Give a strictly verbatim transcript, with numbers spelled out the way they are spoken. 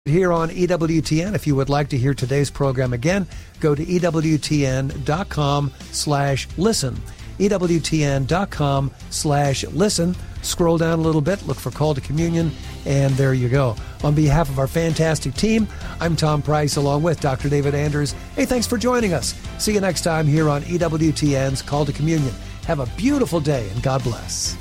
Here on E W T N. If you would like to hear today's program again, go to E W T N dot com slash listen. E W T N dot com slash listen. Scroll down a little bit, look for Call to Communion, and there you go. On behalf of our fantastic team, I'm Tom Price along with Doctor David Anders. Hey, thanks for joining us. See you next time here on E W T N's Call to Communion. Have a beautiful day and God bless.